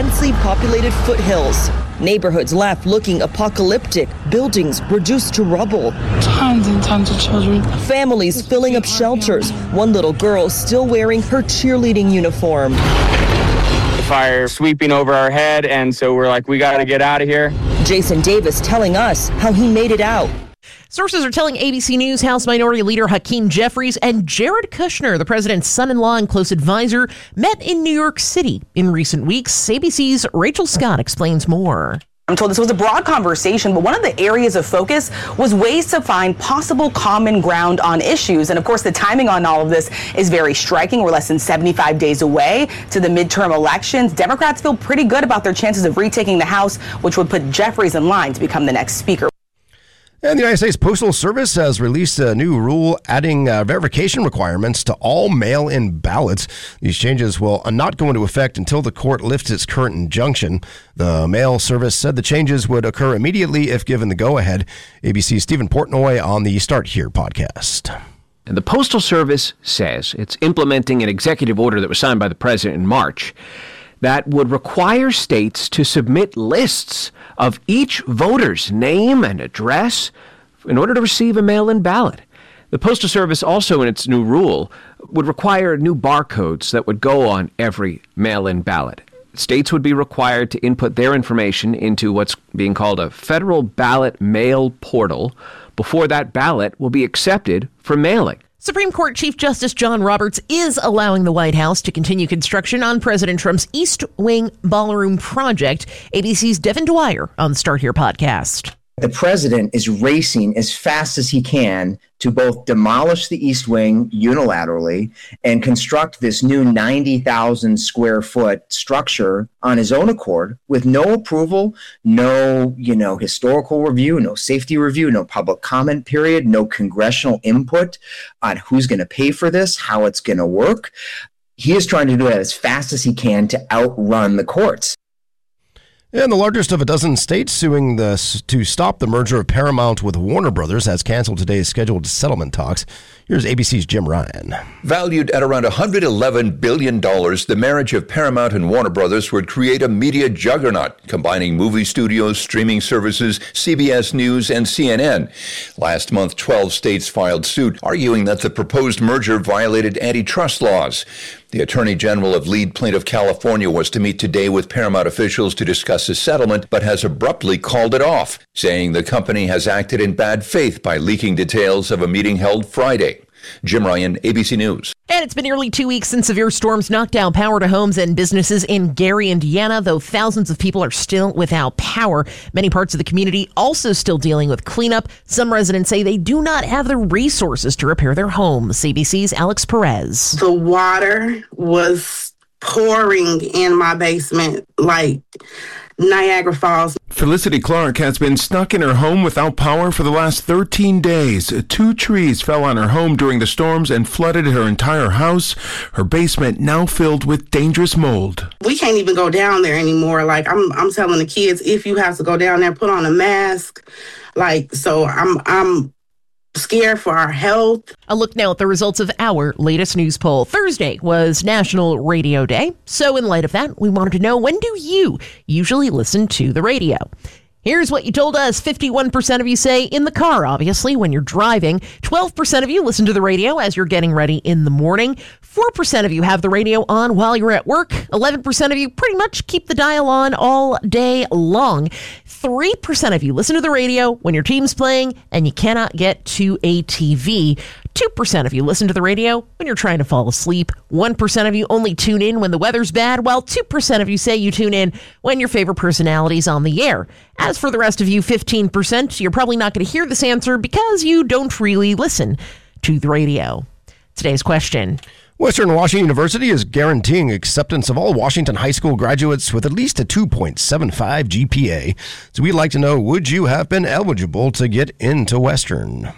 densely populated foothills. Neighborhoods left looking apocalyptic, buildings reduced to rubble. Tons and tons of children. Families filling up shelters, one little girl still wearing her cheerleading uniform. The fire sweeping over our head, and so we're like, we got to get out of here. Jason Davis telling us how he made it out. Sources are telling ABC News House Minority Leader Hakeem Jeffries and Jared Kushner, the president's son-in-law and close advisor, met in New York City in recent weeks. ABC's Rachel Scott explains more. I'm told this was a broad conversation, but one of the areas of focus was ways to find possible common ground on issues. And of course, the timing on all of this is very striking. We're less than 75 days away to the midterm elections. Democrats feel pretty good about their chances of retaking the House, which would put Jeffries in line to become the next speaker. And the United States Postal Service has released a new rule adding verification requirements to all mail-in ballots. These changes will not go into effect until the court lifts its current injunction. The mail service said the changes would occur immediately if given the go-ahead. ABC's Stephen Portnoy on the Start Here podcast. And the Postal Service says it's implementing an executive order that was signed by the president in March that would require states to submit lists of each voter's name and address in order to receive a mail-in ballot. The Postal Service also, in its new rule, would require new barcodes that would go on every mail-in ballot. States would be required to input their information into what's being called a federal ballot mail portal before that ballot will be accepted for mailing. Supreme Court Chief Justice John Roberts is allowing the White House to continue construction on President Trump's East Wing Ballroom project. ABC's Devin Dwyer on the Start Here podcast. The president is racing as fast as he can to both demolish the East Wing unilaterally and construct this new 90,000 square foot structure on his own accord with no approval, no, historical review, no safety review, no public comment period, no congressional input on who's going to pay for this, how it's going to work. He is trying to do it as fast as he can to outrun the courts. And the largest of a dozen states to stop the merger of Paramount with Warner Brothers has canceled today's scheduled settlement talks. Here's ABC's Jim Ryan. Valued at around $111 billion, the marriage of Paramount and Warner Brothers would create a media juggernaut, combining movie studios, streaming services, CBS News, and CNN. Last month, 12 states filed suit, arguing that the proposed merger violated antitrust laws. The Attorney General of lead plaintiff California was to meet today with Paramount officials to discuss a settlement, but has abruptly called it off, saying the company has acted in bad faith by leaking details of a meeting held Friday. Jim Ryan, ABC News. And it's been nearly 2 weeks since severe storms knocked down power to homes and businesses in Gary, Indiana, though thousands of people are still without power. Many parts of the community also still dealing with cleanup. Some residents say they do not have the resources to repair their homes. ABC's Alex Perez. The water was pouring in my basement like Niagara Falls. Felicity Clark has been stuck in her home without power for the last 13 days. 2 trees fell on her home during the storms and flooded her entire house. Her basement now filled with dangerous mold. We can't even go down there anymore. Like I'm telling the kids, if you have to go down there, put on a mask. So I'm scared for our health. A look now at the results of our latest news poll. Thursday was National Radio Day. So in light of that, we wanted to know, when do you usually listen to the radio? Here's what you told us. 51% of you say in the car, obviously, when you're driving. 12% of you listen to the radio as you're getting ready in the morning. 4% of you have the radio on while you're at work. 11% of you pretty much keep the dial on all day long. 3% of you listen to the radio when your team's playing and you cannot get to a TV. 2% of you listen to the radio when you're trying to fall asleep. 1% of you only tune in when the weather's bad, while 2% of you say you tune in when your favorite personality's on the air. As for the rest of you, 15%, you're probably not going to hear this answer because you don't really listen to the radio. Today's question. Western Washington University is guaranteeing acceptance of all Washington High School graduates with at least a 2.75 GPA. So we'd like to know, would you have been eligible to get into Western?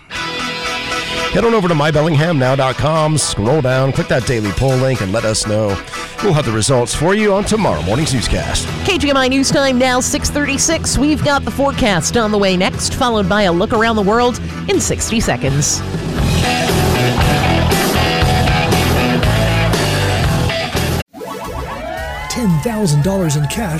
Head on over to mybellinghamnow.com, scroll down, click that daily poll link, and let us know. We'll have the results for you on tomorrow morning's newscast. KGMI News Time now 6:36. We've got the forecast on the way next, followed by a look around the world in 60 seconds. $10,000 in cash